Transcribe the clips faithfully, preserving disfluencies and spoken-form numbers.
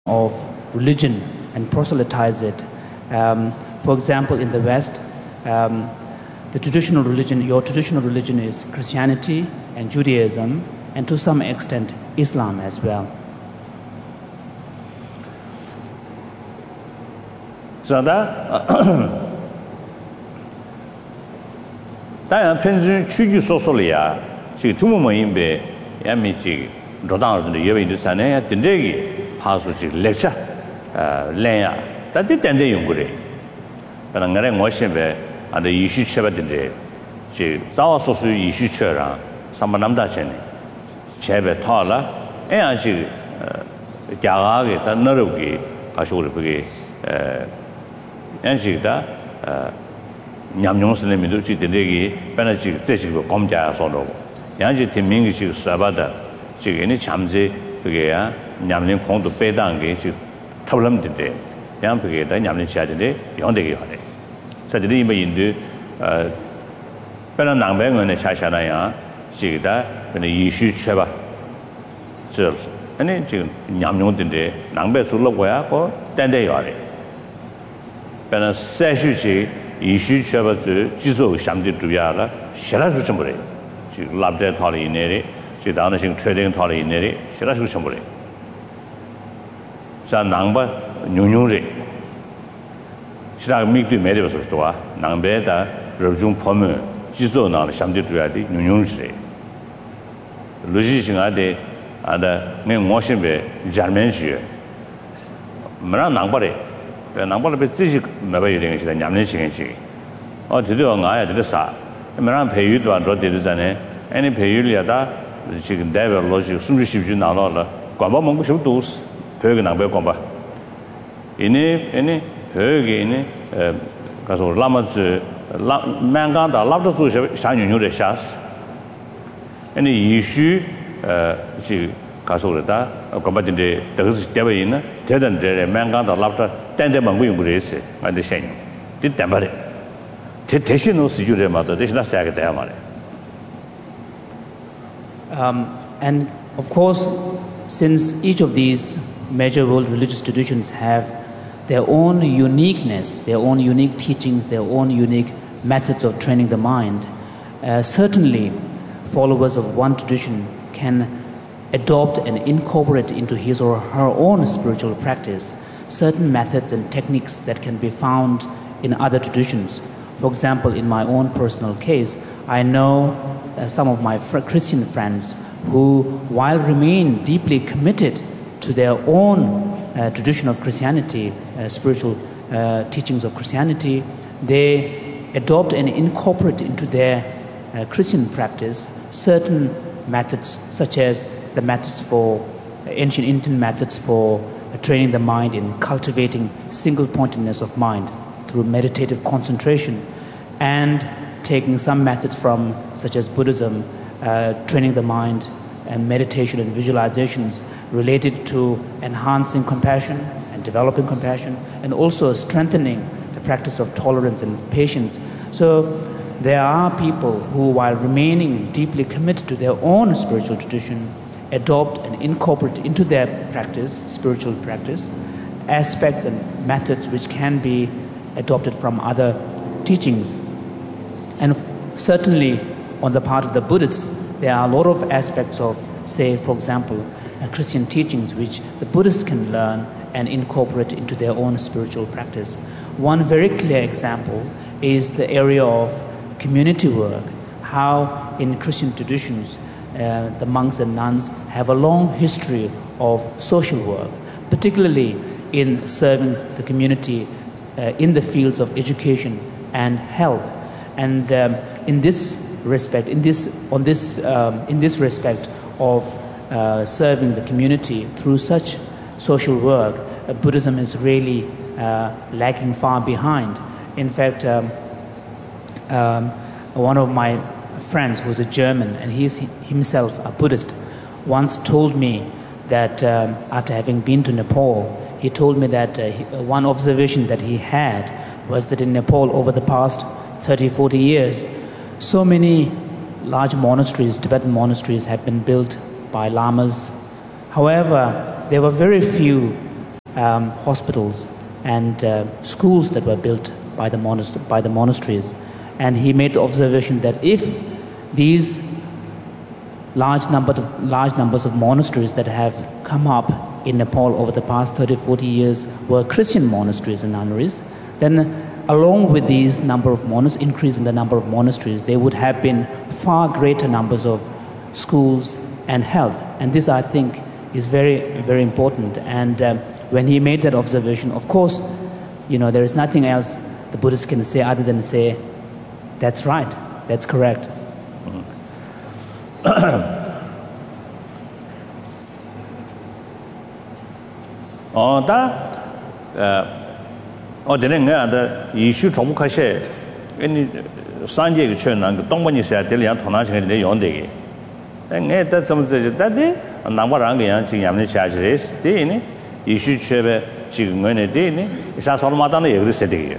of religion and proselytize it. Um, for example, in the West, um, the traditional religion, your traditional religion is Christianity and Judaism, and to some extent Islam as well. So that that pension 추주 소소리야 지 두모모인 배 야미지 로당을 예외 인도산에 된대기 파수지 렉처 아 래야 다들 된대 연구래 그러나 뭐신배 안데 이슈 쳐봤는데 지 싸워서수 이슈 쳐라 삼만남다 전에 제배 타라 애아지 자가게 다 너르기 가시고 그게 에 엔지다 냠뇽스네미도 지데기 페나지 제시고 검자서로 양지 팀밍이 지 사바다 지게니 잠지 그게야 냠뇽 공도 빼당게 지 탑람인데 양 그게다 냠뇽 지야데 병되게 하네 사들이 이메인데 어 페나 남배원에 차샤나야 지다 근데 이슈 쳐봐 저 아니 지금 냠뇽인데 남배 술러고야 고 딴데요 그러나 세슈지 이슈 쳐봐서 지속 상대 주야라 싫어서 좀 그래 지금 랍데 탈이 내리 지금 다른 식 트레이딩 탈이 내리 싫어서 좀 그래 자 남바 뉴뉴리 싫어 미도 매려서 좋아 남배다 러중 포면 지속 나는 상대 주야디 뉴뉴리 로지싱아데 아다 내 모션베 자르멘시 뭐라 남바래 남발을 배지지 매번 이런 것이 냠는 시간씩 어 드디어 나야 드렸어 그러면 배유도 안 들었잖아요 아니 배유리야다 지금 대별 로지 숨주 십주 나눠라 관바 먹고 싶도 배가 남배 관바 이니 이니 배게 이니 가서 라마즈 라 만간다 라도 주셔 상윤유의 샤스 아니 이슈 어 지금 가서 그러다 관바진데 더스 대버 있는 대단 대 만간다 라도 딴데 먹고 용구레스 안데 셴 뒷담바래 대 대신으로 쓰주래 마도 대신나 사게 돼야 말해 um and of course since each of these major world religious traditions have their own uniqueness, their own unique teachings, their own unique methods of training the mind, uh, certainly followers of one tradition can adopt and incorporate into his or her own spiritual practice certain methods and techniques that can be found in other traditions. For example, in my own personal case, I know uh, some of my fr- Christian friends who, while remain deeply committed to their own uh, tradition of Christianity, uh, spiritual uh, teachings of Christianity, they adopt and incorporate into their uh, Christian practice certain methods, such as the methods for uh, ancient Indian methods for uh, training the mind in cultivating single-pointedness of mind through meditative concentration, and taking some methods from, such as Buddhism, uh, training the mind and meditation and visualizations related to enhancing compassion and developing compassion, and also strengthening the practice of tolerance and patience. So there are people who, while remaining deeply committed to their own spiritual tradition, adopt and incorporate into their practice, spiritual practice, aspects and methods which can be adopted from other teachings. And certainly on the part of the Buddhists, there are a lot of aspects of, say, for example, uh, Christian teachings which the Buddhists can learn and incorporate into their own spiritual practice. One very clear example is the area of community work, how in Christian traditions uh, the monks and nuns have a long history of social work, particularly in serving the community uh, in the fields of education and health. And um, in this respect, in this on this um, in this respect of uh, serving the community through such social work, uh, Buddhism is really uh, lagging far behind. In fact, um, um, one of my friends who's a German, and he's himself a Buddhist, once told me that um, after having been to Nepal, he told me that uh, he, uh, one observation that he had was that in Nepal over the past thirty, forty years, so many large monasteries, Tibetan monasteries, have been built by lamas. However, there were very few um, hospitals and uh, schools that were built by the, monast- by the monasteries. And he made the observation that if these large, number of, large numbers of monasteries that have come up in Nepal over the past thirty, forty years were Christian monasteries and nunneries, then along with these number of monasteries, increase in the number of monasteries, there would have been far greater numbers of schools and health. And this, I think, is very, very important. And um, when he made that observation, of course, you know, there is nothing else the Buddhists can say other than say, that's right, that's correct. Oh, that, oh, the thing is that you should talk about any Sanjay Chen and Tongmani said, Delian Tonach and the Yonde. And that's some of the that day, and Namarang, Yamni charges, Dini, you should share Chigmani Dini, it's as all Madame every city.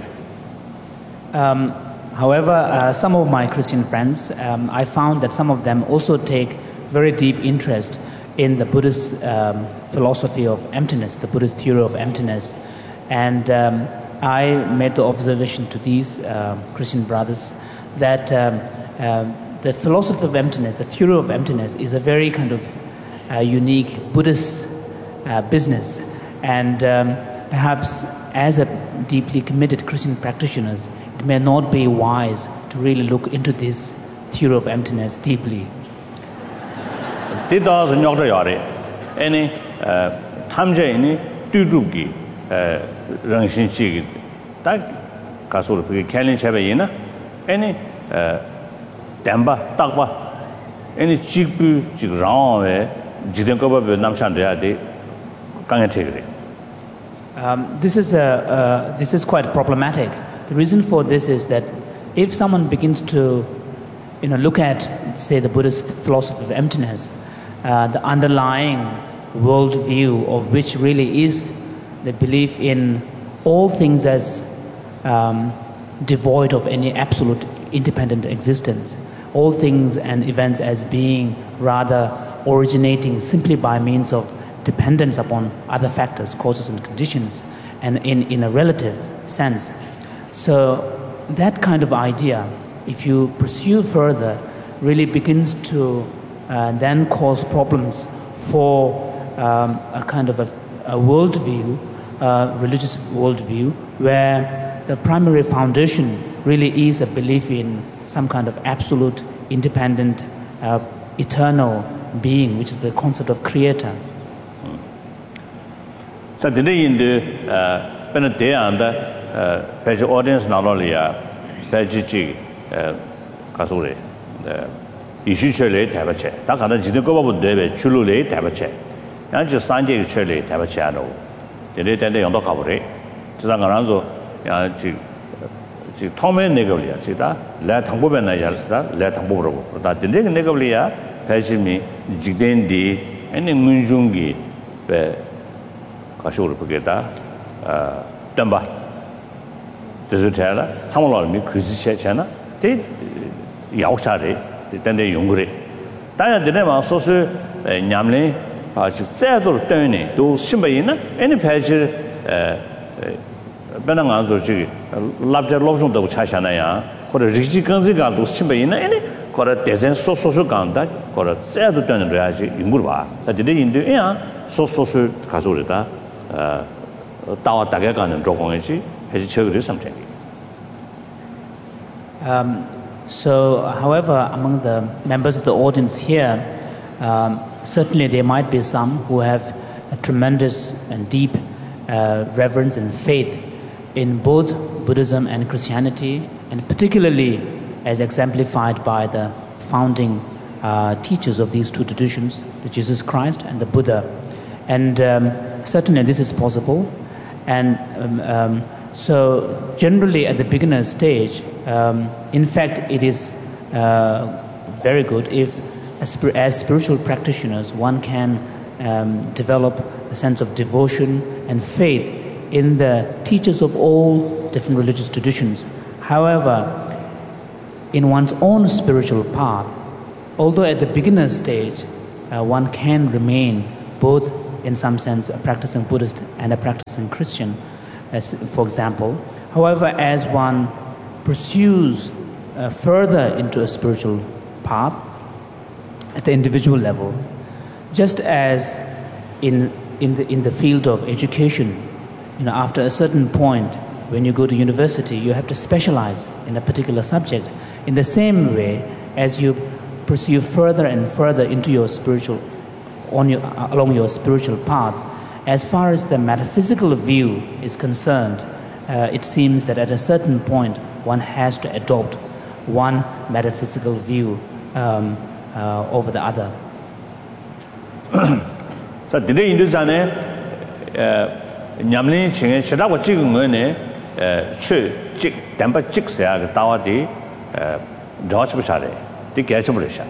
Um, however, uh, some of my Christian friends, um, I found that some of them also take very deep interest in the Buddhist um, philosophy of emptiness, the Buddhist theory of emptiness. And um, I made the observation to these uh, Christian brothers that um, um, the philosophy of emptiness, the theory of emptiness, is a very kind of uh, unique Buddhist uh, business. And um, perhaps as a deeply committed Christian practitioners, it may not be wise to really look into this theory of emptiness deeply. Did those in your yard any time Jane do do Rangshin Chig that Castle Kelly Chavina any Damba Takba any Chipu Chigram Jidankoba Namshandria de Gangatigri. Um, this is a uh, this is quite problematic. The reason for this is that if someone begins to, you know, look at, say, the Buddhist philosophy of emptiness, uh, the underlying worldview of which really is the belief in all things as um, devoid of any absolute independent existence, all things and events as being rather originating simply by means of dependence upon other factors, causes and conditions, and in, in a relative sense. So that kind of idea, if you pursue further, really begins to uh, then cause problems for um, a kind of a, a worldview, uh, religious worldview, where the primary foundation really is a belief in some kind of absolute, independent, uh, eternal being, which is the concept of creator. So today in the uh, day and the page audience not only uh, page G uh, Kasuri, the issue chile tabache, that kind of Jidago Debe, Chulule tabache, and just Sanjay Chile tabachano. The day and the Yondo Kabore, Zangaranzo, Tommy Negolia, Chita, let Tambobanaya, let Tamboro, that the Negolia, Pajimi, Jidendi, and in Munjungi, Kashur Pugeta, Damba. Does it tell her? Some of me, Christian Chana, they Yaushade, then they Yungri. Diana Dinema, so Yamley, Sador Tony, those Shimbaina, any page Benanganzo, Labja Lobson, the Chashanaya, or a Rigi Ganziga, those Shimbaina, any, or a Dezen so social ganda, or a Sador Tony Raji, Yungurba, that the day in the air, so social Kasurita, Tawa Tagagan and Drogongi, has children something. Um, so, however, among the members of the audience here, um, certainly there might be some who have a tremendous and deep uh, reverence and faith in both Buddhism and Christianity, and particularly as exemplified by the founding uh, teachers of these two traditions, the Jesus Christ and the Buddha. And um, certainly this is possible. And um, um, so generally at the beginner stage, um, in fact, it is uh, very good if, as, as spiritual practitioners, one can um, develop a sense of devotion and faith in the teachers of all different religious traditions. However, in one's own spiritual path, although at the beginner stage, uh, one can remain both in some sense, a practicing Buddhist and a practicing Christian, as, for example. However, as one pursues uh, further into a spiritual path at the individual level, just as in, in, the, in the field of education, you know, after a certain point, when you go to university, you have to specialize in a particular subject. In the same way, as you pursue further and further into your spiritual, on your, along your spiritual path, as far as the metaphysical view is concerned, uh, it seems that at a certain point, one has to adopt one metaphysical view um, uh, over the other. So today in this ane, nyamlin chinge chira wa chig ngone, chu chig tempa chig se aga tawa di jawch bchare, di kya chum resha.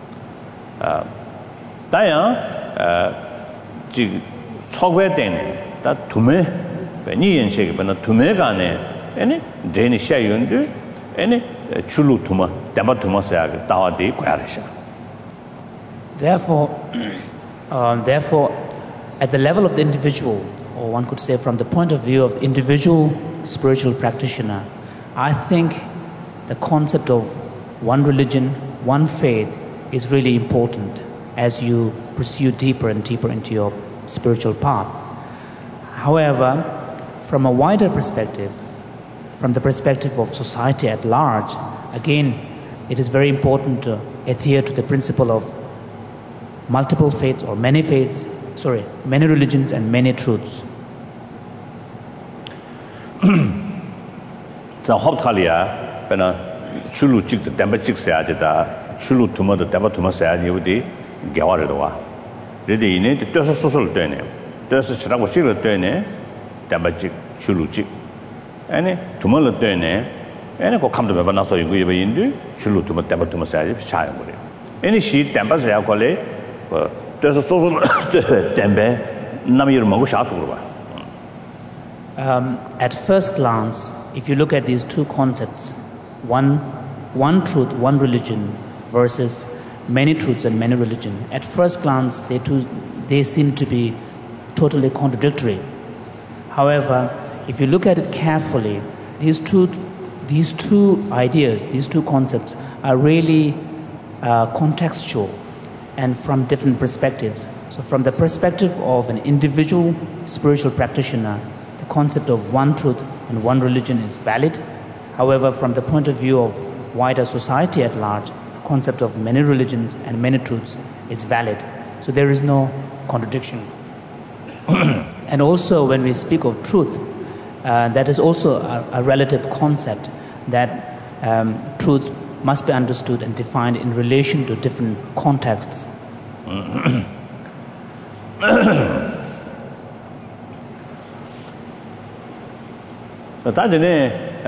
Ta ya chig chogwe den ta tume be ni yen che be na tume ga ne ene de ni sha yun du ene chulu tuma tempa tuma se aga tawa di kwa resha. Therefore, uh, therefore, at the level of the individual, or one could say from the point of view of the individual spiritual practitioner, I think the concept of one religion, one faith is really important as you pursue deeper and deeper into your spiritual path. However, from a wider perspective, from the perspective of society at large, again, it is very important to adhere to the principle of multiple faiths or many faiths, sorry, many religions and many truths. So Hoptalia, Pena Chulu Chik the Dembachik Sayajita, Chulu Tuma the Dabatuma Sayadi, Gawaridua. Did the in it, there's a social dene, there's a Chirago dene, Dembachik, Chulu Chik, any Tumula dene, and I go come to Babanaso, you go into Chulu Tuma Dabatuma Sayaj, child. Any sheet, Dembas, there's a social tembe, Namir Mogushaturba. Um, at first glance, if you look at these two concepts, one, one truth, one religion versus many truths and many religion, at first glance, they, two, they seem to be totally contradictory. However, if you look at it carefully, these two, these two ideas, these two concepts are really uh, contextual and from different perspectives. So from the perspective of an individual spiritual practitioner, the concept of one truth and one religion is valid. However, from the point of view of wider society at large, the concept of many religions and many truths is valid. So there is no contradiction. And also when we speak of truth, uh, that is also a, a relative concept, that um, truth must be understood and defined in relation to different contexts. That is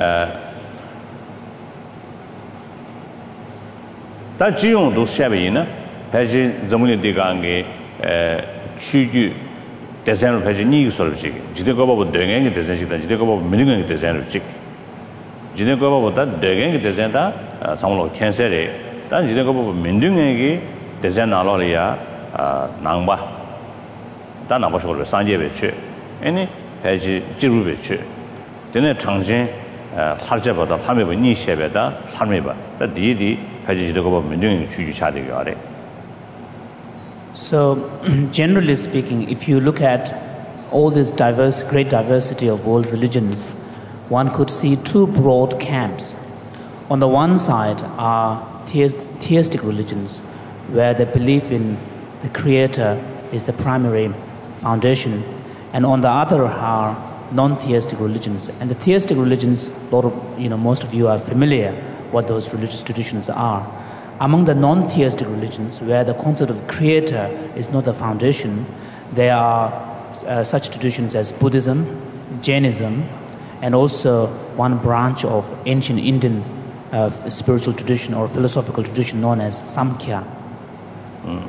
that Jion do Shabina, Paji Zamuni Digangi, Chuju, design of Pajini sort of chick, Jidago doing design, Jidago million design of chick. Jidago that doing design that, some of cancer, then Jidago Mindungi, design Aloria, Namba, Danabasho, Sanje, any Paji Jiru. Then a Changjin, Harjaba, the Hamiba, Nishebeda, Hamiba, the deity, Pajidago, Mindung, Chuchadi. So, generally speaking, if you look at all this diverse, great diversity of world religions, one could see two broad camps. On the one side are theistic religions, where the belief in the Creator is the primary foundation, and on the other are non-theistic religions. And the theistic religions, a lot of, you know, most of you are familiar what those religious traditions are. Among the non-theistic religions, where the concept of Creator is not the foundation, there are uh, such traditions as Buddhism, Jainism, and also one branch of ancient Indian uh, spiritual tradition or philosophical tradition known as Samkhya. Mm.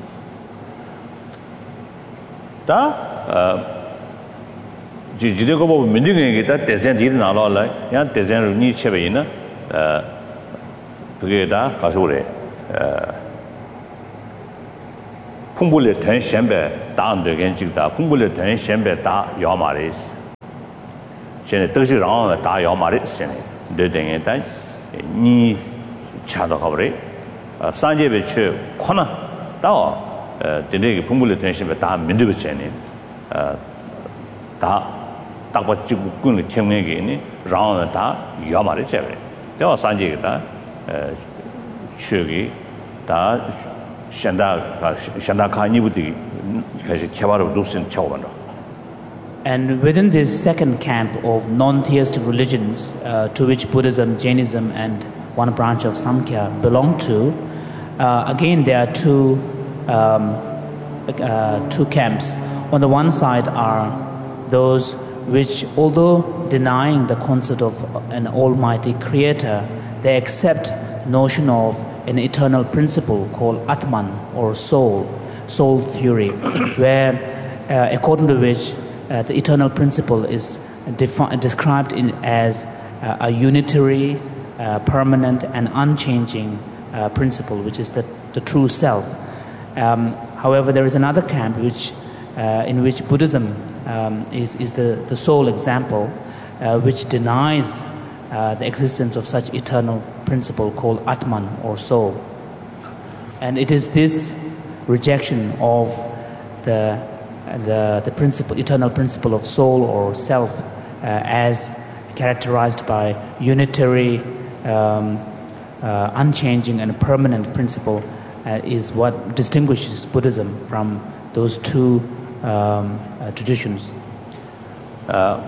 Da, Jidago Minding, that descent in Alola, Yan descent ni Chevina, Pugeda, Kasure. 풍불에 된 셴배 다안 되겐 찍다 풍불에 된 셴배 다 야마레스现在都是让大要马的现在对等于但你查到好不嘞呃三界别去可能到呃对这个풍불에 된 셴배 다 민들不见呢呃다 딱把这个棍的听那个呢让他要马的这边对吧三界的呃去给다现在现在看你不对还是切巴的都是切完了 And within this second camp of non-theistic religions uh, to which Buddhism, Jainism and one branch of Samkhya belong to, uh, again there are two um, uh, two camps. On the one side are those which, although denying the concept of an almighty creator, they accept the notion of an eternal principle called Atman or soul, soul theory, where uh, according to which uh, the eternal principle is defi- described in as uh, a unitary, uh, permanent and unchanging uh, principle, which is the, the true self. Um, however, there is another camp which, uh, in which Buddhism um, is, is the, the sole example, uh, which denies uh, the existence of such eternal principle called Atman or soul. And it is this rejection of the, the, the principle, eternal principle of soul or self uh, as characterized by unitary, um, uh, unchanging and permanent principle uh, is what distinguishes Buddhism from those two um, uh, traditions. Uh,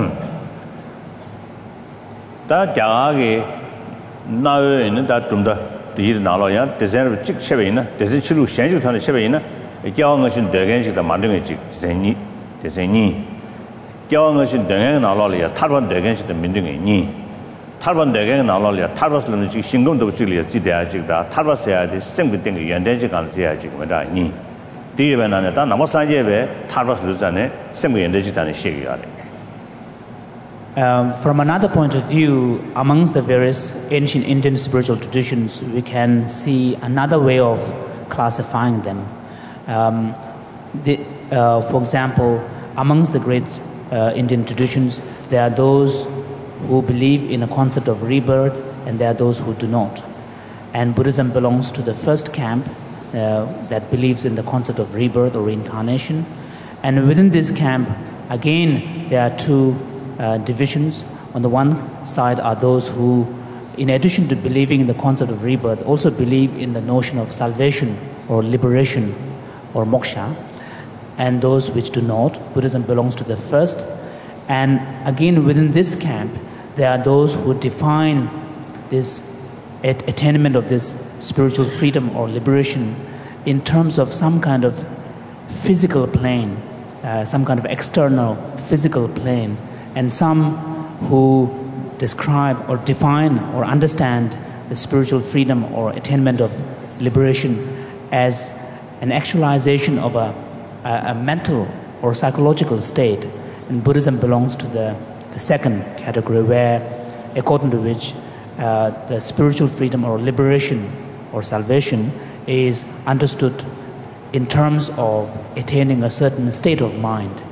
나는 다 좀더 뒤에 나로야 대세를 직 쉐베이나 대세 치료 현실团的 쉐베이나 교황 것은 대견식다 만든 게 대세니 대세니 교황 것은 대견 나로야 탈반 대견식다 민든 게니 탈반 대견 나로야 탈바스는 지 신금도 지리야 지대야 지다 탈바스야 돼 생기된 게 연대지 간지야 지금 뭐다니 뒤에는 다 넘어 산제베 탈바스도 전에 생기 연대지 단에 시기가 돼 Um, from another point of view, amongst the various ancient Indian spiritual traditions, we can see another way of classifying them. Um, the, uh, for example, amongst the great uh, Indian traditions, there are those who believe in a concept of rebirth and there are those who do not. And Buddhism belongs to the first camp uh, that believes in the concept of rebirth or reincarnation. And within this camp, again, there are two Uh, divisions. On the one side are those who, in addition to believing in the concept of rebirth, also believe in the notion of salvation or liberation or moksha, and those which do not. Buddhism belongs to the first. And again, within this camp, there are those who define this at- attainment of this spiritual freedom or liberation in terms of some kind of physical plane, uh, some kind of external physical plane, and some who describe or define or understand the spiritual freedom or attainment of liberation as an actualization of a, a, a mental or psychological state. And Buddhism belongs to the, the second category, where, according to which uh, the spiritual freedom or liberation or salvation is understood in terms of attaining a certain state of mind.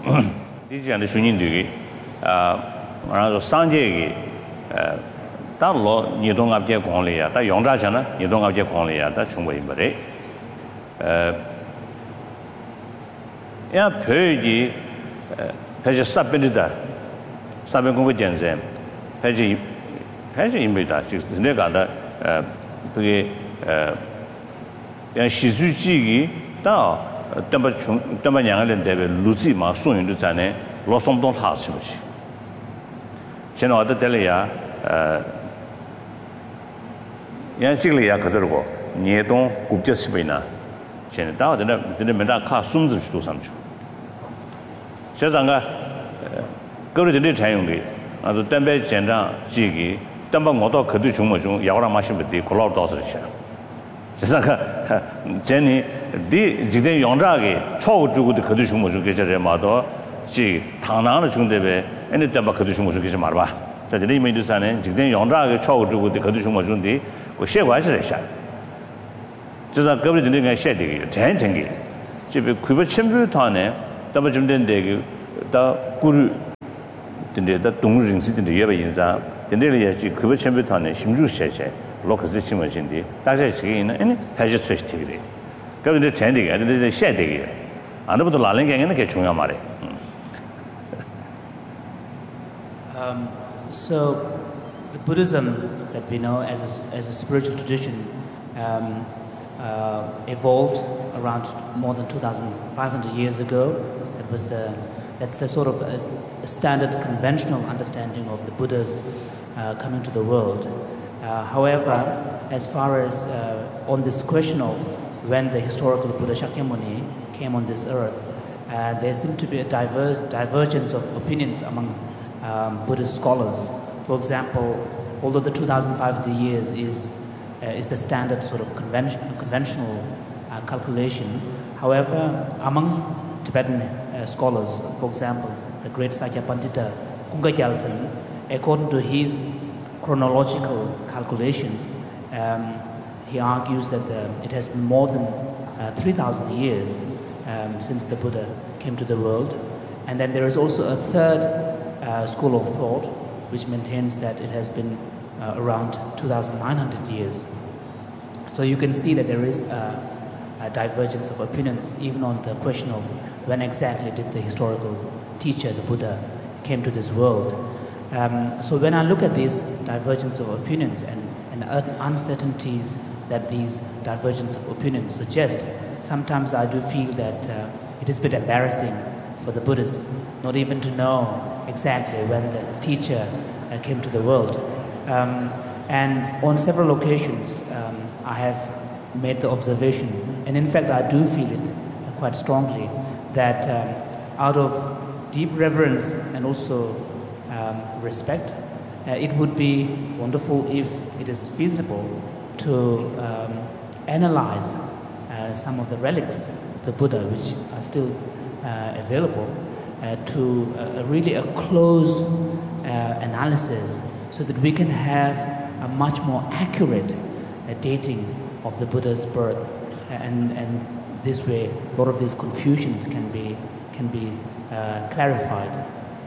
아, 그래서 상계기 어, 달로 니동압제 공리야. 다 용자잖아. 니동압제 공리야. 다 충분히 말해. 어. 야, 표기 어, 표지 삽변이다. 삽변 공부 전쟁. 표지 표지 임비다. 지금 내가 다 어, 그게 어, 야, 시주지기 다 담바 중 담바 양을 대비 루지 마 소윤도 전에 로송동 하시듯이现在我的这里呀，呃，人家这里呀可这个，年东古建设备呢，现在到这那这那没大卡孙子去都上去。现在个，呃，各类这里采用的，啊，是单白简章几个，单把我到可对中么中，要让马西不的，可老多少钱？现在个，今年的今天用这个超足够的可对中么中，给这人嘛多。是唐南的兄弟呗，人家单把可对中国说给什么了吧？在这里面就是呢，今天用这个超过中国的可对中国兄弟，我写关系来下。 just a couple of things I said, ten things. If you could champion Tane, the Bajum Degu, the Guru, the Dung City, the Yaba, the Nelly, Kuba champion Tane, Shimju Sheche, local system was in the that's actually in any Paget Fish T V. Go to the tending and the shedding. And about the Laling and the Ketchungamari. Um, so, the Buddhism that we know as a, as a spiritual tradition um, uh, evolved around more than two thousand five hundred years ago. That was the that's the sort of a, a standard conventional understanding of the Buddhas uh, coming to the world. Uh, however, as far as uh, on this question of when the historical Buddha Shakyamuni came on this earth, uh, there seemed to be a diver divergence of opinions among um, Buddhist scholars. For example, although the two thousand five hundred years is uh, is the standard sort of convention, conventional uh, calculation, however, among Tibetan uh, scholars, for example, the great Sakya Pandita Kunga Gyaltsen, according to his chronological calculation, um, he argues that the, it has been more than uh, three thousand years um, since the Buddha came to the world. And then there is also a third uh, school of thought which maintains that it has been uh, around two thousand nine hundred years. So you can see that there is a, a divergence of opinions even on the question of when exactly did the historical teacher, the Buddha, came to this world. Um, so when I look at these divergence of opinions and, and uncertainties that these divergence of opinions suggest, sometimes I do feel that uh, it is a bit embarrassing for the Buddhists not even to know exactly when the teacher uh, came to the world. Um, and on several occasions, um, I have made the observation, and in fact I do feel it quite strongly, that um, out of deep reverence and also um, respect, uh, it would be wonderful if it is feasible to um, analyze uh, some of the relics of the Buddha which are still uh, available uh, to uh, really a close uh, analysis so that we can have a much more accurate uh, dating of the Buddha's birth, and, and this way a lot of these confusions can be, can be uh, clarified.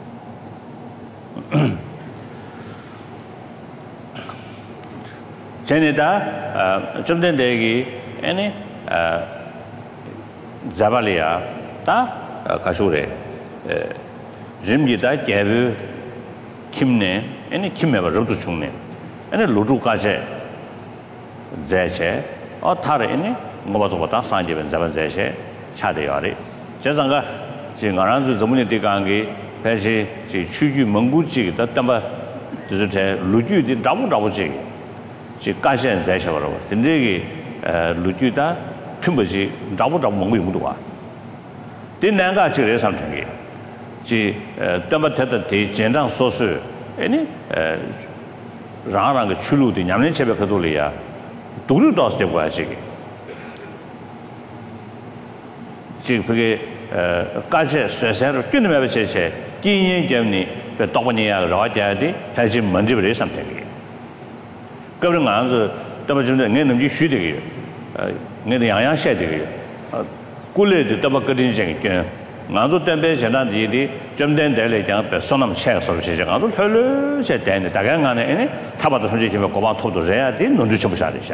Chenita, Chumden Degi, any Zavalia, Ta Kashure, Jimgita, Gabu, Kimne, any Kimeva Rutuchune, any Ludu Kaje, Zeche, or Tara any, Mobazota, Sanjev and Zavan Zeche, Chadeyari, Jazanga, Jingaranzu, Zamuni Digangi, Peshi, Chuju Munguchi, that number, Luju did double double G. She Kashan Zeshavaro, the Negi Lujuda, Tumbaji, double double Mungudua. Didn't Nanga Chile something. She Tamatata, Jendang Sosu, any Rang Chulu, the Yamin Chebakadulia, Dulu Dos de Washi. She Kasha Sesser, Kinamaviche, Guinea Germany, the Topania Rajadi, has him Mandibre something. Government answer, Tabajum and Nenam shooting, Nedian shedding, Gullet, Tabakadin, Nanzo Tempe, Janadi, Jumden Dele, Sonam Chess of Shijan, Hello, said Dan, the Tagan, and Tabata Hajima told to Rea, didn't know Shadisha.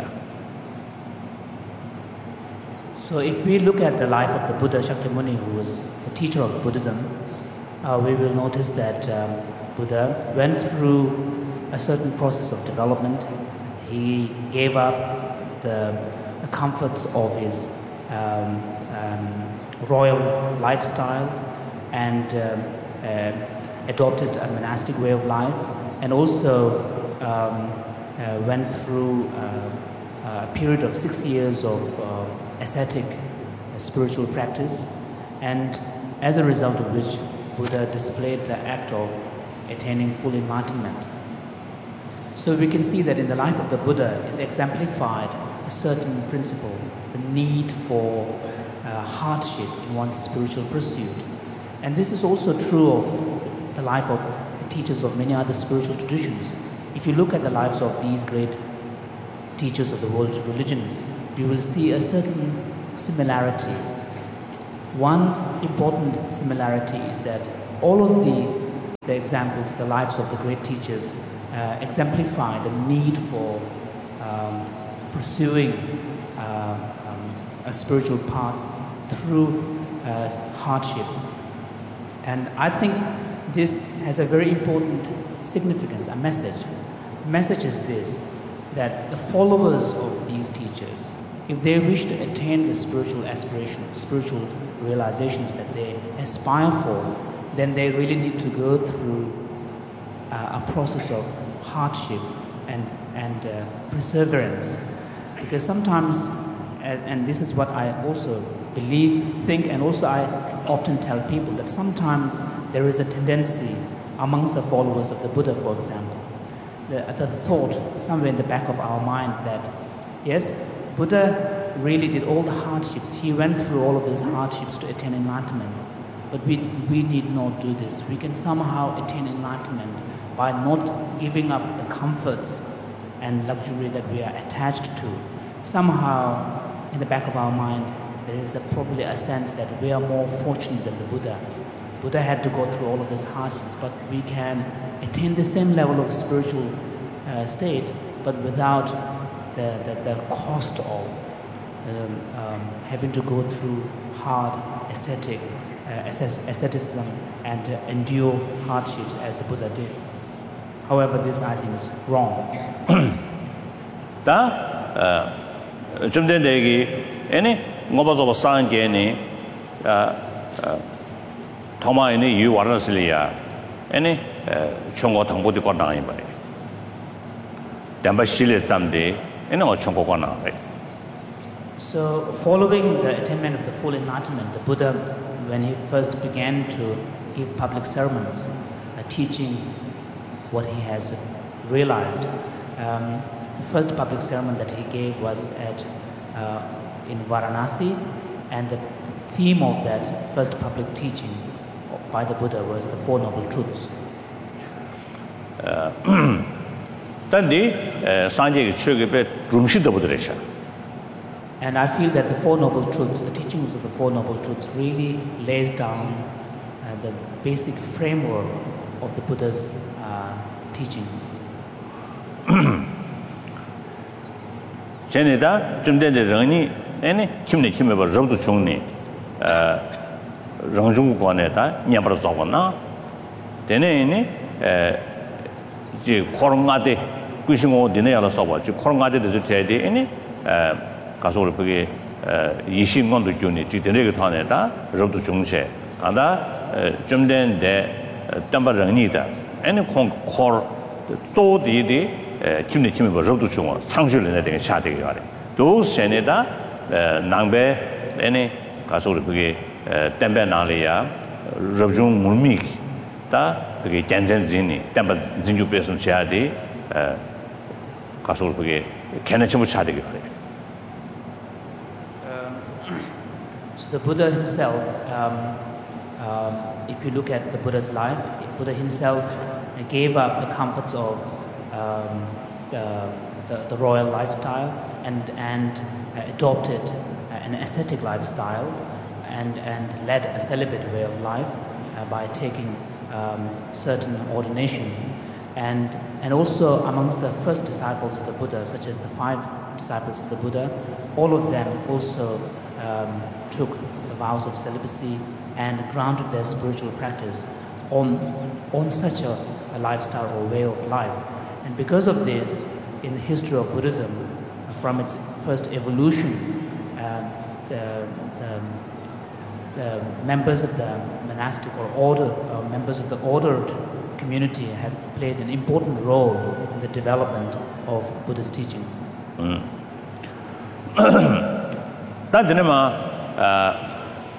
So if we look at the life of the Buddha Shakyamuni, who was the teacher of Buddhism, uh, we will notice that um, Buddha went through a certain process of development. He gave up the, the comforts of his um, um, royal lifestyle and um, uh, adopted a monastic way of life, and also um, uh, went through uh, a period of six years of uh, ascetic uh, spiritual practice, and as a result of which Buddha displayed the act of attaining full enlightenment. So we can see that in the life of the Buddha is exemplified a certain principle, the need for uh, hardship in one's spiritual pursuit. And this is also true of the life of the teachers of many other spiritual traditions. If you look at the lives of these great teachers of the world's religions, you will see a certain similarity. One important similarity is that all of the, the examples, the lives of the great teachers, uh, exemplify the need for um, pursuing uh, um, a spiritual path through uh, hardship. And I think this has a very important significance, a message. The message is this, that the followers of these teachers, if they wish to attain the spiritual aspirations, spiritual realizations that they aspire for, then they really need to go through uh, a process of hardship and, and uh, perseverance. Because sometimes, and, and this is what I also believe, think, and also I often tell people, that sometimes there is a tendency amongst the followers of the Buddha, for example, the, the thought somewhere in the back of our mind that, yes, Buddha really did all the hardships. He went through all of these hardships to attain enlightenment. But we, we need not do this. We can somehow attain enlightenment by not giving up the comforts and luxury that we are attached to. Somehow, in the back of our mind, there is a, probably a sense that we are more fortunate than the Buddha. Buddha had to go through all of these hardships, but we can attain the same level of spiritual uh, state, but without the, the, the cost of um, um, having to go through hard ascetic, uh, asceticism and uh, endure hardships as the Buddha did. However, this I think is wrong. Da, jumden degi, any ngobazo sange ni, Thoma ini yu warasiliya, any chongo tangbo di kona iba. Damba shile zamde, any o chongo kona. So, following the attainment of the full enlightenment, the Buddha, when he first began to give public sermons, uh, teaching what he has realized, um, the first public sermon that he gave was at uh, in Varanasi, and the theme of that first public teaching by the Buddha was the Four Noble Truths. And I feel that the Four Noble Truths, the teachings of the Four Noble Truths, really lays down uh, the basic framework of the Buddha's uh, teaching. Chenida, Jumde Rani, any Kimni Kimba Rodu Chungni, Rangjung Guaneta, Nyabra Zavana, Dene, Korongade, Guishingo, Dinea Sava, Korongade the Teddy, any Kasuri, Yishin on the unit, Jitaneta, Rodu Chungche, Ada, Jumden de Tambaranita, any Kor, so did Kimni Kimba Rodu Chung, Sanguine Shadi. Those Seneda, Nambe, any Kasuri, Tembe Nalia, Rabjung Mulmik, Da, the Tanzan Zini, Temba Zinju Person Shadi, Kasuri, Kanachimu Shadi. So the Buddha himself, um, um, if you look at the Buddha's life, Buddha himself gave up the comforts of um, the, the, the royal lifestyle and, and uh, adopted uh, an ascetic lifestyle and, and led a celibate way of life uh, by taking um, certain ordination. And, and also amongst the first disciples of the Buddha, such as the five disciples of the Buddha, all of them also um, took the vows of celibacy and grounded their spiritual practice on, on such a, a lifestyle or way of life. And because of this, in the history of Buddhism, from its first evolution, uh, the, the, the members of the monastic or order, uh, members of the ordered community have played an important role in the development of Buddha's teachings. Mm. That dinema,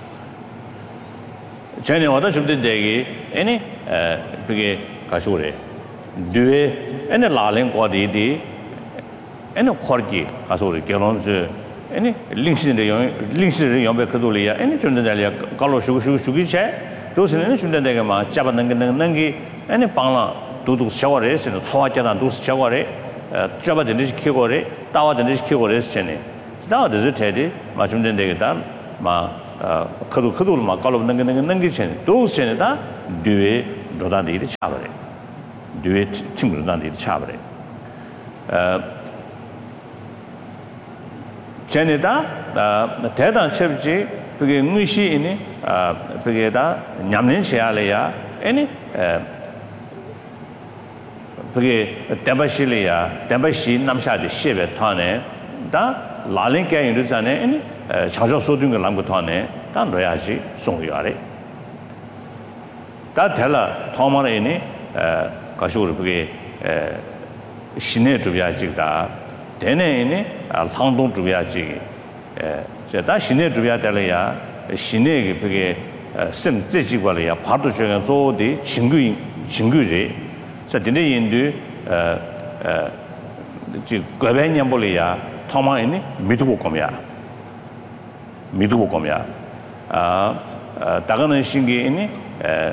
China order should be any big Kashure. Do any laling or the any corgi, Kasuri, Gelons, any links in the young links in the young Kadulia, any Chundalia, Galo Shugu Shugi chair, those in any Chundagama, Chabanangi, any Pala, do those showers and Twajan and those shower, Jabba the Nish Kigore, Tower the Nish Kigore, Chenny. 다 디지털이 맞춤된 되겠다. 마 그도 그도 막 걸어 넘는 게 넘기 전에 또 전에다 뒤에 로단들이 차버려. 뒤에 친구들 로단들이 차버려. 어 전에다 대단 첩지 그게 무시이니 아 그게다 냠는 시야래야 아니 그게 템바실이야 템바시 남샤데 시베 타네 다 라링게 인르자네 아니 자저 소든 걸 남고 타네 다 넣어야지 송이야래 다 될라 토마레니 에 가시고 그게 에 신내 주비야지다 되네니 상동 주비야지 에 제가 신내 주비야 될래야 신내 그게 심自己관리야 파도 중에 조디 친구 친구지 자 근데 인도 어어 지 거배년 볼이야 토마이니 미두고 거면 미두고 거면 아 다가는 신기이니 에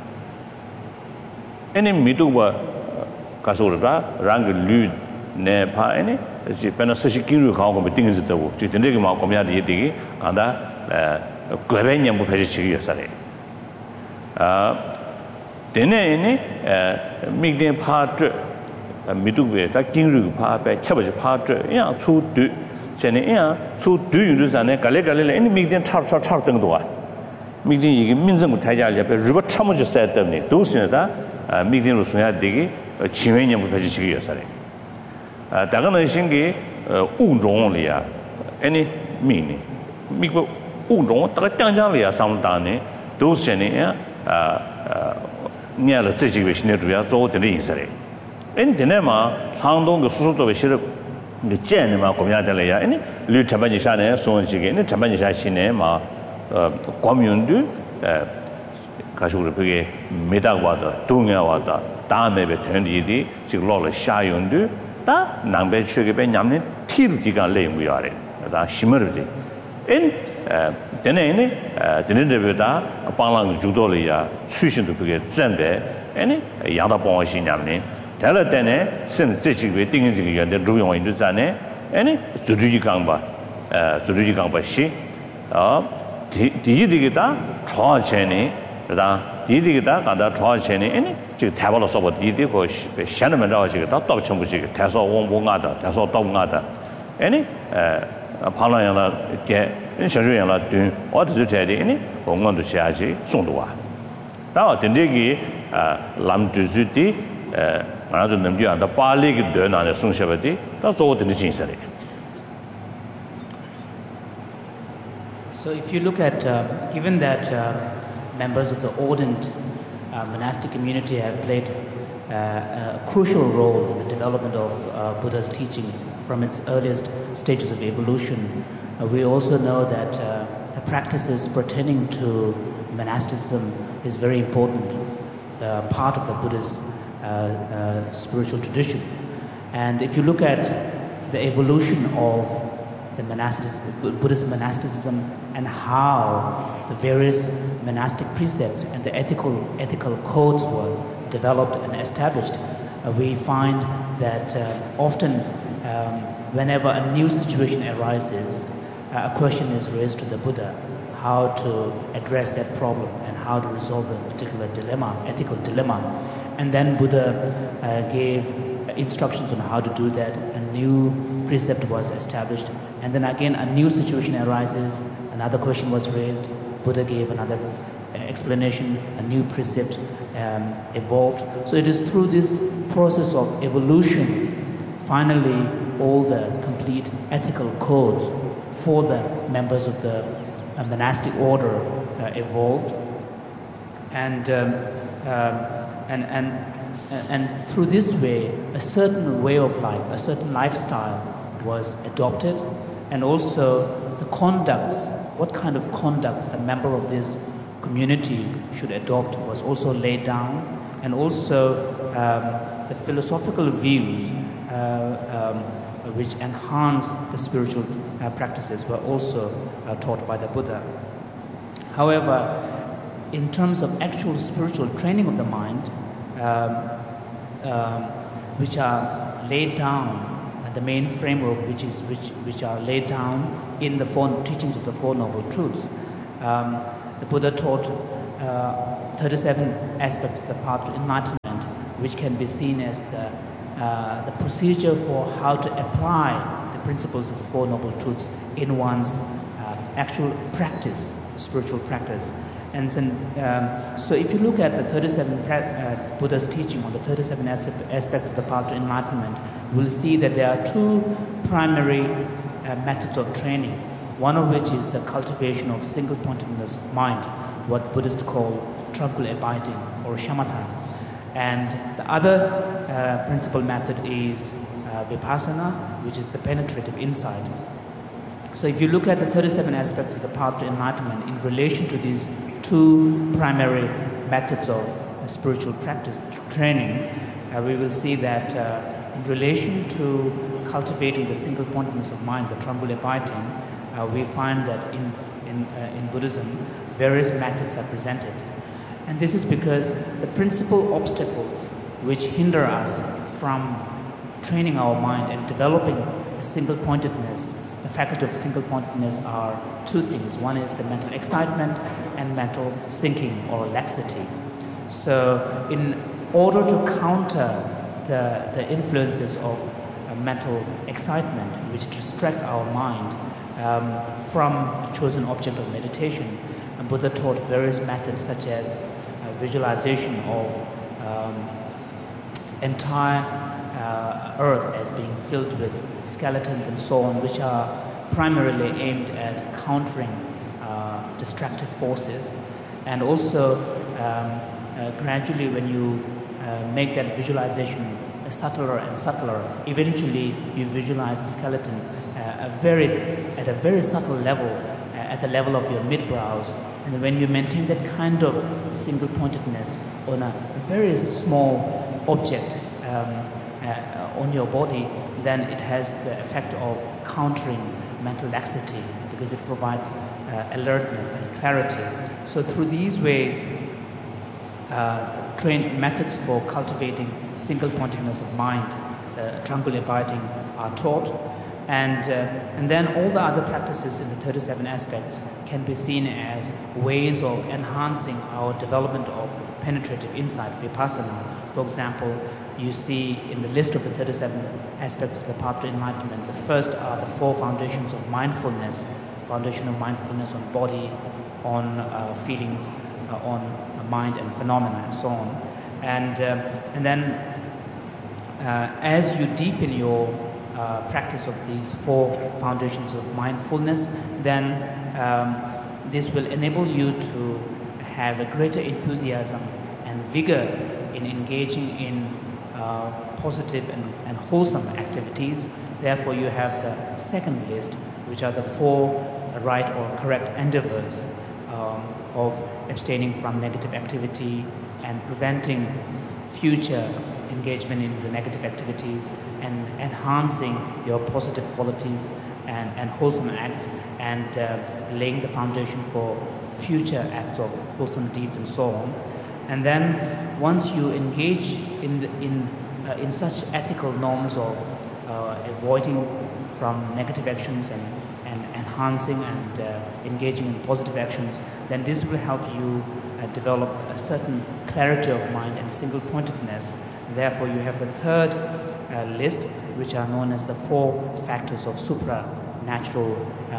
애니 미두고 가서 그러다 랑그 류 네파이니 지 페나스시 기루 가고 뭐 띵은 짓다고 지 근데 그 마음 거면 이게 간다 에 거배년 뭐 해지 지기였어요 아 되네니 미긴 파트 미두베 다 긴르 파베 쳬버지 파트 야 추드 전에 야 추드 유르산에 갈래갈래 이 미긴 차차차 등도아 미긴 이게 민정부 타자를 옆에 루버 참으지 세더니 도스네다 미긴으로 소야 되기 지회년부 해지시기였어요 아 다가는 신기 우종리야 아니 미니 미고 우종 다 땅장리야 상당히 도스네 아 냐를自己为新的主要做的意思嘞。因今年嘛，长东个叔叔作为写的个建的嘛，国家的嘞呀，因绿成本以下呢，送几个，因成本以下新的嘛，呃，国民的呃，开始个这个没大话的，东亚话的，大美被团体的，这个老了下用的，但南北区个被伢们体力地方累不要嘞，但西门的，因呃。等等呢，呃，等等这边da帮人主导了呀，出行都这个准备，哎呢，养到帮我新娘呢，再来等呢，甚至这几个定这个原的录用印度站呢，哎呢，组织一讲吧，呃，组织一讲吧是，啊，第第一这个da超前呢，是吧？第一这个da讲到超前呢，哎呢，这个台湾的说法，第一这个现在们这个到到全部这个台少往往外的，台少到外的，哎呢，呃。旁人了给人小学了对我就是这的呢我们都下去送的话然后等这个呃咱就是的呃然后就能讲到巴黎个对那的送下来的到做的精神的 So if you look at uh, given that uh, members of the ardent uh, monastic community have played uh, a crucial role in the development of uh, Buddha's teaching from its earliest stages of evolution. Uh, we also know that uh, the practices pertaining to monasticism is very important uh, part of the Buddha's uh, uh, spiritual tradition. And if you look at the evolution of the monasticism, Buddhist monasticism and how the various monastic precepts and the ethical, ethical codes were developed and established, uh, we find that uh, often Um, whenever a new situation arises, uh, a question is raised to the Buddha how to address that problem and how to resolve a particular dilemma, ethical dilemma. And then Buddha uh, gave instructions on how to do that. A new precept was established. And then again, a new situation arises, another question was raised, Buddha gave another explanation, a new precept um, evolved. So it is through this process of evolution finally, all the complete ethical codes for the members of the uh, monastic order uh, evolved, and, um, um, and and and through this way, a certain way of life, a certain lifestyle was adopted, and also the conducts, what kind of conducts the member of this community should adopt was also laid down, and also um, the philosophical views. Uh, um, which enhance the spiritual uh, practices were also uh, taught by the Buddha. However, in terms of actual spiritual training of the mind, um, um, which are laid down the main framework which is which which are laid down in the four teachings of the Four Noble Truths. Um, the Buddha taught uh, thirty-seven aspects of the path to enlightenment, which can be seen as the uh, the procedure for how to apply the principles of the Four Noble Truths in one's uh, actual practice, spiritual practice. And then, um, so if you look at the thirty-seven pra- uh, Buddha's teaching on the thirty-seven as- aspects of the path to enlightenment, you will see that there are two primary uh, methods of training. One of which is the cultivation of single-pointedness of mind, what Buddhists call tranquil abiding or shamatha. And the other uh, principal method is uh, vipassana, which is the penetrative insight. So if you look at the thirty-seven aspects of the path to enlightenment in relation to these two primary methods of uh, spiritual practice training, uh, we will see that uh, in relation to cultivating the single-pointedness of mind, the tranquil abiding, uh, we find that in, in, uh, in Buddhism, various methods are presented. And this is because the principal obstacles which hinder us from training our mind and developing a single-pointedness, the faculty of single-pointedness, are two things. One is the mental excitement and mental sinking or laxity. So in order to counter the, the influences of uh, mental excitement which distract our mind um, from a chosen object of meditation, and Buddha taught various methods such as uh, visualization of um, entire uh, earth as being filled with skeletons and so on, which are primarily aimed at countering uh, destructive forces. And also um, uh, gradually when you uh, make that visualization subtler and subtler, eventually you visualize a skeleton uh, a very, at a very subtle level, uh, at the level of your mid-brows. And when you maintain that kind of single-pointedness on a very small object um, uh, on your body, then it has the effect of countering mental laxity because it provides uh, alertness and clarity. So through these ways, uh, train methods for cultivating single-pointedness of mind, uh, tranquil abiding, are taught. And, uh, and then all the other practices in the thirty-seven aspects can be seen as ways of enhancing our development of penetrative insight, vipassana. For example, you see in the list of the thirty-seven aspects of the path to enlightenment, the first are the four foundations of mindfulness, foundation of mindfulness on body, on uh, feelings, uh, on uh, mind and phenomena, and so on. And, uh, and then uh, as you deepen your uh, practice of these four foundations of mindfulness, then um, this will enable you to have a greater enthusiasm and vigor in engaging in uh, positive and, and wholesome activities. Therefore, you have the second list, which are the four right or correct endeavors um, of abstaining from negative activity and preventing future engagement in the negative activities and enhancing your positive qualities and, and wholesome acts and uh, laying the foundation for future acts of wholesome deeds and so on. And then once you engage in, the, in, uh, in such ethical norms of uh, avoiding from negative actions and, and enhancing and uh, engaging in positive actions, then this will help you uh, develop a certain clarity of mind and single-pointedness. Therefore, you have the third uh, list, which are known as the four factors of supranatural uh,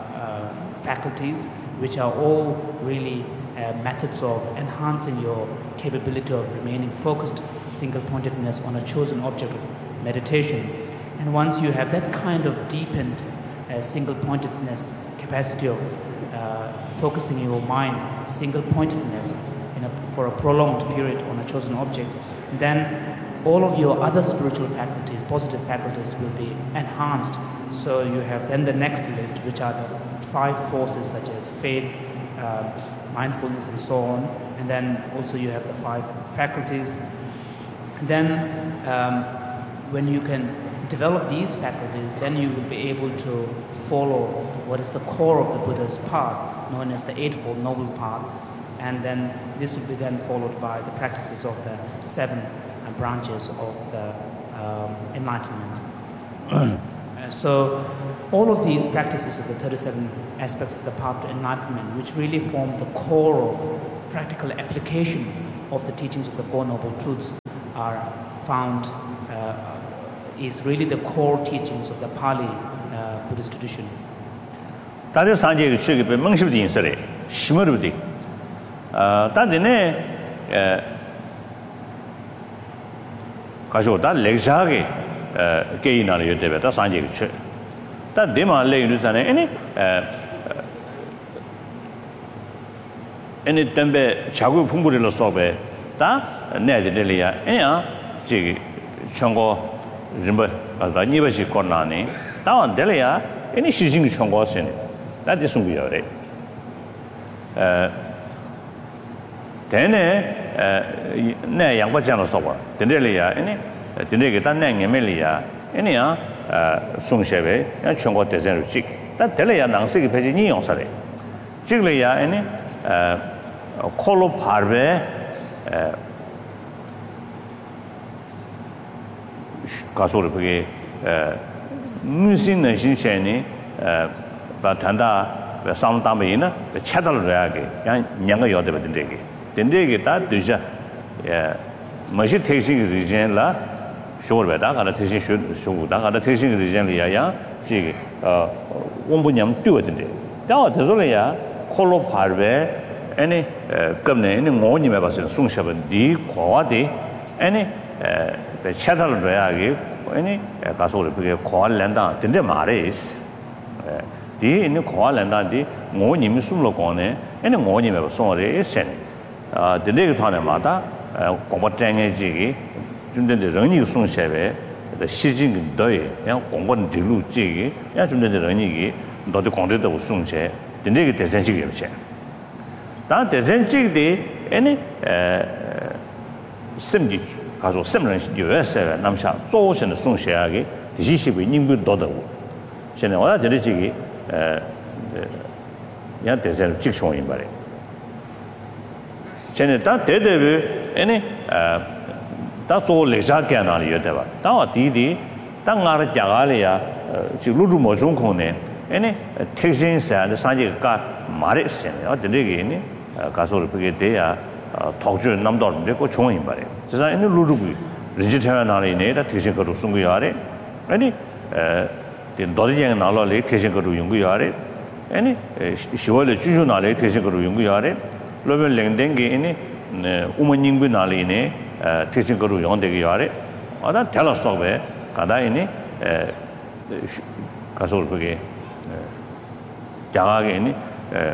uh, faculties, which are all really uh, methods of enhancing your capability of remaining focused, single-pointedness on a chosen object of meditation. And once you have that kind of deepened uh, single-pointedness capacity of uh, focusing your mind, single-pointedness in a, for a prolonged period on a chosen object, then all of your other spiritual faculties, positive faculties, will be enhanced. So you have then the next list, which are the five forces such as faith, uh, mindfulness, and so on. And then also you have the five faculties. And then um, when you can develop these faculties, then you will be able to follow what is the core of the Buddha's path, known as the Eightfold Noble Path. And then this will be then followed by the practices of the seven uh, branches of the um, enlightenment. uh, so all of these practices of the thirty-seven aspects of the path to enlightenment, which really form the core of practical application of the teachings of the Four Noble Truths, are found, uh, is really the core teachings of the Pali uh, Buddhist tradition. 다들 산지에 취급해 멍십도 인설에 심어르디 아 다들네 에 가지고 다 렉자게 에 게이나를 여대베 다 산지에 취 다 데마 레이르산에 아니 에 아니 덤베 자구 풍부를 써베 다 내들이야 아니야 저기 청고 림버 아 니버시 코나네 다원 될이야 아니 시신 청고선 that is we are uh then uh ne yang ba jang lo so ba den de le ya ani den de ge ta ne ngem me le ya ani ya uh song xie bei ya chuan guo de zhen ru ji ta de le ya nang se ge pe ji ni yong sa le ji le ya ani uh ko lo par be uh ka so le ge uh mu xin ne xin xian ni uh 바 단다 상담이나 차달을 해야게 양 양가 여대 된대게 된대게 다 되자 예 뭐시 택시 리젠라 쇼르베다 가다 택시 쇼고다 가다 택시 리젠리야야 지게 어 원분념 뛰어든데 다 되솔이야 콜로 파르베 아니 겁네 아니 뭐님에 봐서 송샤번 디 과와디 아니 에 차달을 해야게 아니 가서를 그게 과알랜다 된대 말이스 디 있는 고알란다디 모님이 숨로 거네 얘네 모님에 손에 있어 아 데레그 타네마다 공부장에지기 준된데 런이 손셰베 시진 더이 양 공부는 뒤루지기 야 준된데 런이기 너도 공대도 손셰 데레그 대전식이 없이 다 대전식이 얘네 에 심지 가서 심런 유에서 남샤 조선의 손셰하게 디시시비 님부 도다고现在我要这里这个呃也得是职场人吧嘞现在他对对不哎呃他做历史干哪里有对吧他我弟弟他俺的家里呀呃就入住某种可能哎呢提醒啥的三节个马来西亚这里个呢呃告诉了不给对呀呃陶具那么多这个穷人吧嘞实际上因为入住个人家台湾哪里呢他提醒个都送给伢嘞哎呢呃도리쟁 나로래 태신거로 연구하래 아니 시월에 주주 나래 태신거로 연구하래 로벨 랭댕게 이니 우먼닝부 나리네 태신거로 연대게 하래 아다 텔라소베 가다이니 에 가서 그게 자가게 이니 에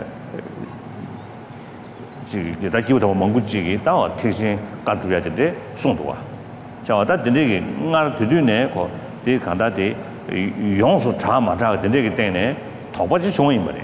지기 다 기부터 몽구지기 다 태신 가주야 되는데 송도와 자다 되게 나를 되드네 거디 간다데 용수 자마자 되게 되네 더버지 좋은 말이.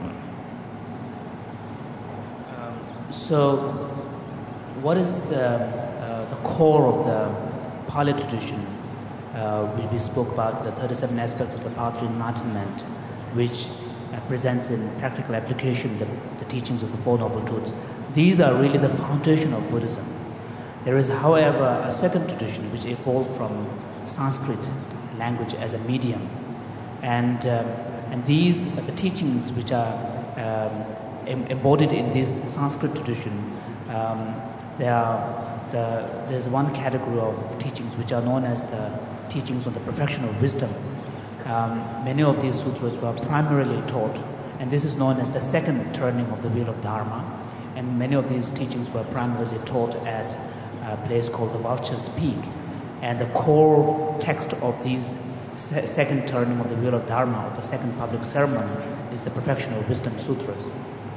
So what is the uh, the core of the Pali tradition uh, which we spoke about, the thirty-seven aspects of the path to enlightenment, which uh, presents in practical application the, the teachings of the Four Noble Truths. These are really the foundation of Buddhism. There is, however, a second tradition which evolved from Sanskrit language as a medium, and um, and these are the teachings which are um, em- embodied in this Sanskrit tradition. Um, there are the, there's one category of teachings which are known as the teachings on the perfection of wisdom. Um, many of these sutras were primarily taught, and this is known as the second turning of the wheel of Dharma. And many of these teachings were primarily taught at a place called the Vulture's Peak. And the core text of these se- second turning of the wheel of Dharma, or the second public ceremony, is the Perfection of Wisdom Sutras.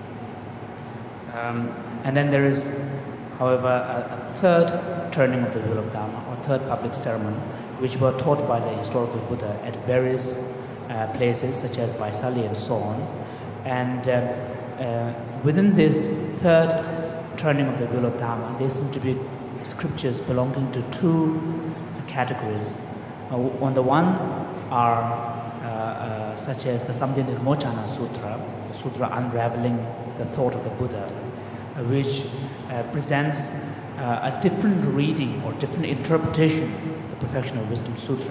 Um, and then there is, however, a, a third turning of the wheel of Dharma, or third public ceremony, which were taught by the historical Buddha at various uh, places, such as Vaisali and so on. And uh, uh, within this third turning of the wheel of Dharma, there seem to be scriptures belonging to two categories. Uh, on the one are uh, uh, such as the Samdhinirmochana Sutra, the sutra unraveling the thought of the Buddha, uh, which uh, presents uh, a different reading or different interpretation of the Perfection of Wisdom Sutras.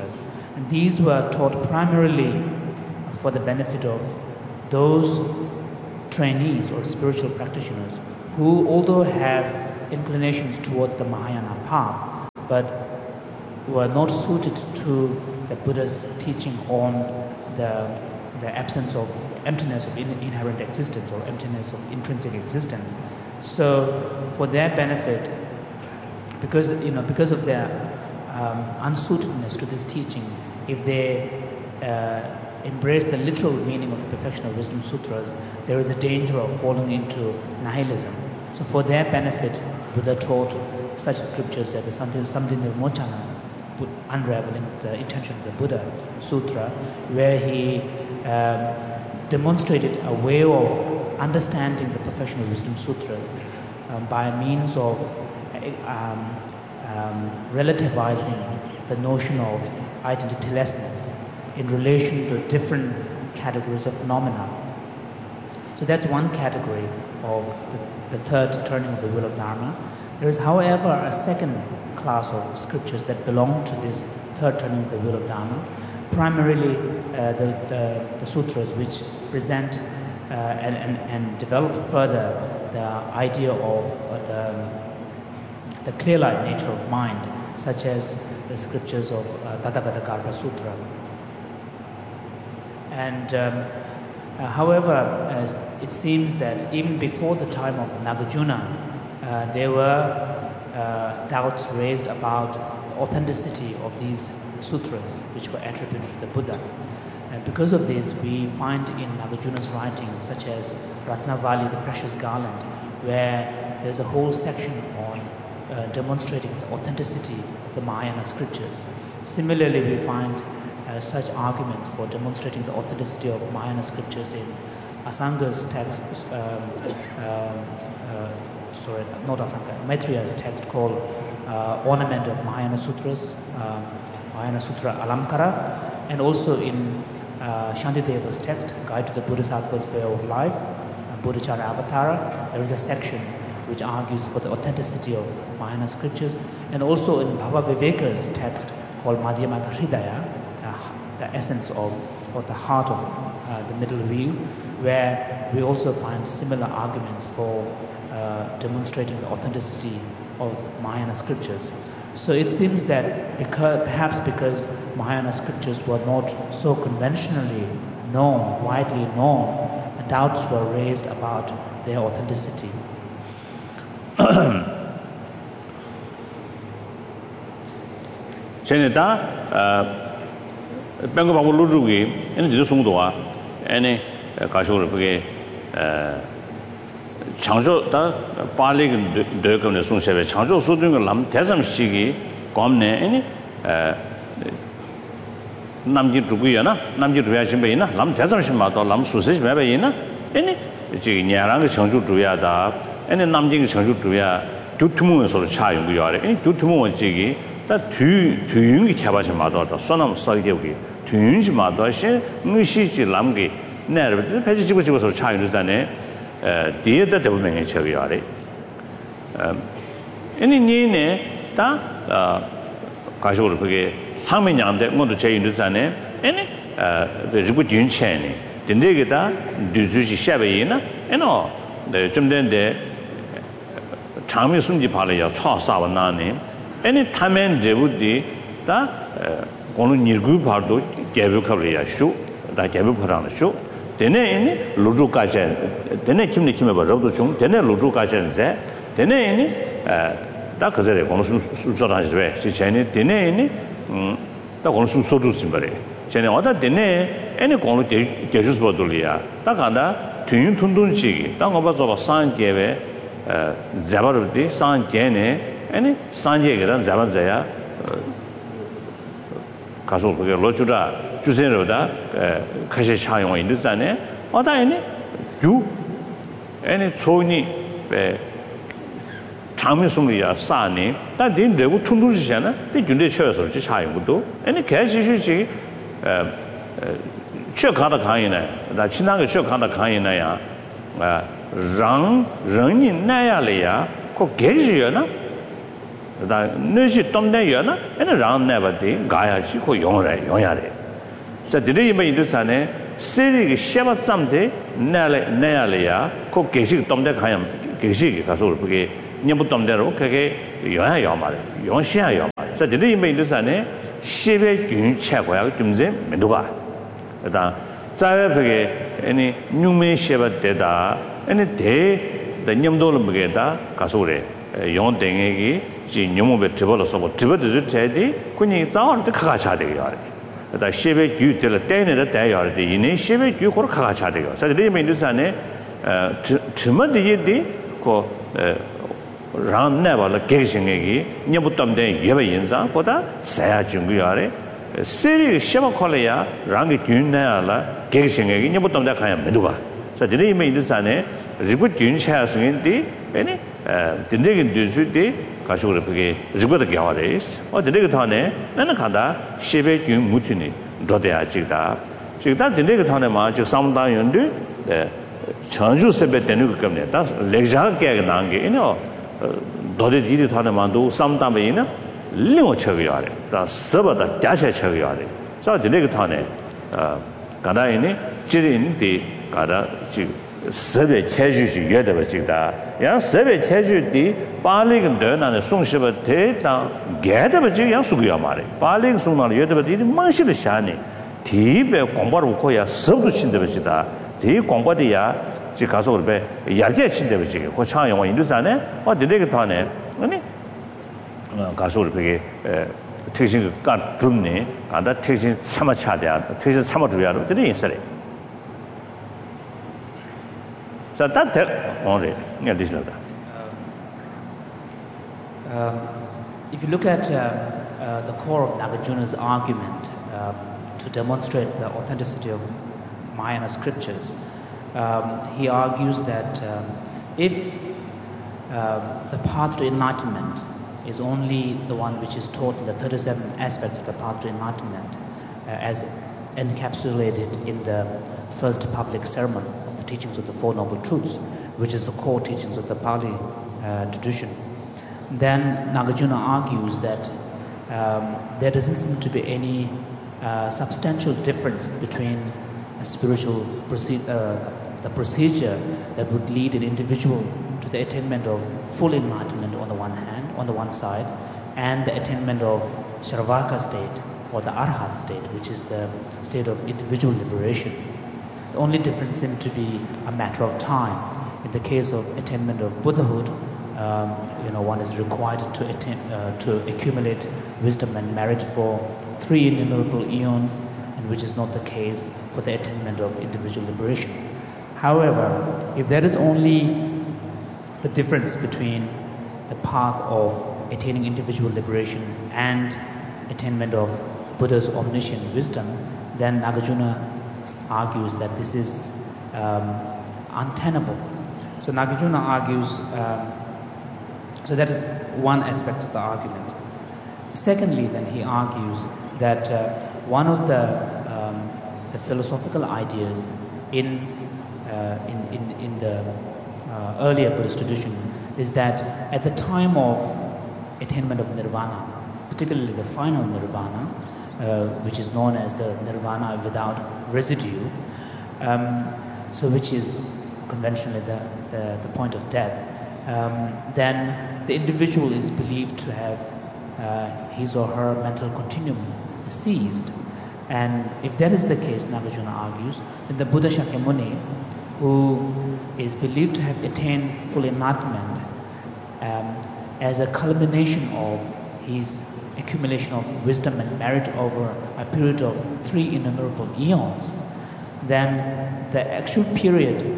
And these were taught primarily for the benefit of those trainees or spiritual practitioners who, although have inclinations towards the Mahayana path, but were not suited to the Buddha's teaching on the, the absence of emptiness of in, inherent existence or emptiness of intrinsic existence. So for their benefit, because you know because of their um, unsuitedness to this teaching, if they uh, embrace the literal meaning of the Perfection of Wisdom Sutras, there is a danger of falling into nihilism. So for their benefit, Buddha taught such scriptures as the Samdhinirmochana, unraveling the intention of the Buddha Sutra, where he um, demonstrated a way of understanding the Perfection of Wisdom Sutras um, by means of um, um, relativizing the notion of identitylessness in relation to different categories of phenomena. So that's one category of the, the third turning of the wheel of Dharma. There is, however, a second class of scriptures that belong to this third turning of the wheel of Dharma, primarily uh, the, the, the sutras which present uh, and, and, and develop further the idea of uh, the, the clear-light nature of mind, such as the scriptures of uh, Tathagata Karma Sutra. And um, uh, however, uh, it seems that even before the time of Nagarjuna, uh, there were uh, doubts raised about the authenticity of these sutras which were attributed to the Buddha. And because of this, we find in Nagarjuna's writings, such as Ratnavali, the Precious Garland, where there's a whole section on uh, demonstrating the authenticity of the Mahayana scriptures. Similarly, we find uh, such arguments for demonstrating the authenticity of Mahayana scriptures in Asanga's text, um, um, uh, sorry, not Asanga, Maitreya's text called uh, Ornament of Mahayana Sutras, um, Mahayana Sutra Alamkara, and also in uh, Shantideva's text, Guide to the Bodhisattva's Way of Life, uh, Bodhicharya Avatara. There is a section which argues for the authenticity of Mahayana scriptures, and also in Bhava Viveka's text called Madhyamaka Hridaya, the, the essence of, or the heart of uh, the middle wheel, where we also find similar arguments for uh, demonstrating the authenticity of Mahayana scriptures. So it seems that because, perhaps because Mahayana scriptures were not so conventionally known, widely known, doubts were raised about their authenticity. Cheneta, Bengo Babu Lujugi, and the Sungdoa, any Kashur, Changzhou, the Pali, the Sungshe, Changzhou, so doing a lam, Tesam Shigi, Gomne, any Namji Tuguyana, Namji Tuyashimena, Lam Tesam Shimato, Lam Susage Mabayina, any Nyarang Changzhou Tuyada, any Namjing Changzhou Tuya, Tutumu sort of child, we are any Tutumu and Jiggy, that two two Kabashimato, Sonam Salgi, two Mato, Mushi Lamgi, never, the Page was a child, is an dear that they will make a cherry. Any Nene, that Kashur Pugay, how many young that want to change the Zane, any the good Yun Chani, the Negata, Duzushi Shabayina, and all the Jumden de Chami Sunji Palia, Cha Savanani, any time and they would be that Gonu Nirgu Pardo, Gabu Kalia shoe, that Gabu put on the show. Then any Ludu Kajan, then a Kimni Kimaba Robuchum, then a Ludu Kajan there, then any that Kazere, Gonusum Susanaj, Chichani, then any the Gonusum Sodu Simbari. Chene other then any Gonu Jesus Bodulia, Takanda, Tuyun Tundun Chigi, Tangabas of a San Gave, Zabarudi, San Gene, any San Jagan, Zabanzaya, Kasul Lochura, Juseroda, Kashi Chayon in the Zane, or any you any Tony Chamisumia Sani, that didn't they would Tundu Jana, the Junde Church of Chai would do, any cash issue, Chokata Kaina, that Chinaga Chokata Kaina, Rang, Rang in Nayalea, Kokesiana. 다 너시 덤대여나 에나 랑내바데 가야지 고 용래 용야래 자 드리면 인도산에 세리기 샤바쌈데 내래 내야래야 고 계식 덤대 가야 계식이 가서 그게 녀부 덤대로 그게 용야요 말이야 용시야요 말이야 자 드리면 인도산에 십의 균 최고야 좀제 면도가 다 자베게 아니 뉴메 샤바데다 아니 대 냠도를 먹게다 가서 그래 용 땡에기 지 녀모베 드벌어서 뭐 드버드 제디 군이 자원도 가가 차대요 다 십의 규들 때내를 때야 돼 이내 십의 규 고로 가가 차대요 사실 리메 인도산에 어 주머니에디 고 랑내발을 계신에기 녀부담대 예배 인상보다 사야 중요하래 세리 십어 콜이야 랑이 균내야라 계신에기 녀부담대 가야 메두가 사실 리메 인도산에 리부 균차스인데 아니 딘데긴 뒤수디 가시고 그게 리버드 겨와레스 어 딘데가 타네 나는 간다 십의 균 무티니 도대아지다 지금 딘데가 타네 마저 삼다연데 전주 세배 되는 거 겁니다 다 렉자가 깨가 난게 이노 도대 디디 타네 만도 삼다메이나 링어 쳐겨야래 다 서버다 자체 쳐겨야래 자 딘데가 타네 어 가다이니 지린디 가다 지금 세배 체주시 예대버지다 양 세배 체주디 발리근 되나는 송시버 대당 개대버지 양 수고야 말이 발리근 송나는 예대버디 망시를 샤니 디베 공부를 고야 섭도 친대버지다 디 공부디야 지 가서 그래 야제 친대버지 고창 영화 인도산에 어 되게 타네 아니 가서 그래 택신 가 줍니 간다 택신 삼아 차대야 택신 삼아 줘야로 되는 인사래 So that only near this level. If you look at uh, uh, the core of Nagarjuna's argument um, to demonstrate the authenticity of Mahayana scriptures, um, he argues that um, if uh, the path to enlightenment is only the one which is taught in the thirty-seven aspects of the path to enlightenment, uh, as encapsulated in the first public sermon of the teachings of the Four Noble Truths, which is the core teachings of the Pali uh, tradition, then Nagarjuna argues that um, there doesn't seem to be any uh, substantial difference between a spiritual proce- uh, the procedure that would lead an individual to the attainment of full enlightenment on the one hand, on the one side, and the attainment of Sharavaka state or the Arhat state, which is the state of individual liberation. The only difference seems to be a matter of time. In the case of attainment of Buddhahood, um, you know, one is required to attain, uh, to accumulate wisdom and merit for three innumerable eons, and which is not the case for the attainment of individual liberation. However, if there is only the difference between the path of attaining individual liberation and attainment of Buddha's omniscient wisdom, then Nagarjuna argues that this is um, untenable. So Nagarjuna argues, um, so that is one aspect of the argument. Secondly, then he argues that uh, one of the um, the philosophical ideas in uh, in, in in the uh, earlier Buddhist tradition is that at the time of attainment of nirvana, particularly the final nirvana, uh, which is known as the nirvana without residue, um, so which is conventionally the, the, the point of death, um, then the individual is believed to have uh, his or her mental continuum ceased. And if that is the case, Nagarjuna argues, then the Buddha Shakyamuni, who is believed to have attained full enlightenment um, as a culmination of his accumulation of wisdom and merit over a period of three innumerable eons, then the actual period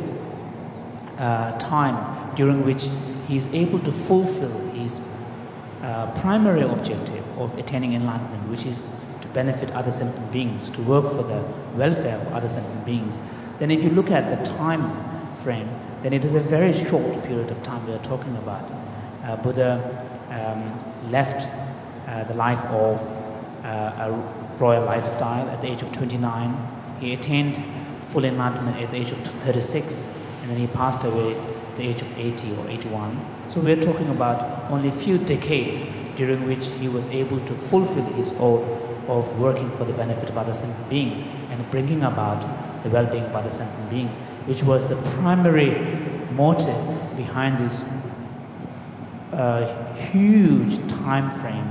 uh, time during which he is able to fulfill his uh, primary objective of attaining enlightenment, which is to benefit other sentient beings, to work for the welfare of other sentient beings, then if you look at the time frame, then it is a very short period of time we are talking about. Uh, Buddha um, left uh, the life of uh, a royal lifestyle at the age of twenty-nine. He attained full enlightenment at the age of thirty-six, and then he passed away at the age of eighty or eighty-one. So we're talking about only a few decades during which he was able to fulfill his oath of working for the benefit of other sentient beings and bringing about the well-being of other sentient beings, which was the primary motive behind this uh, huge time frame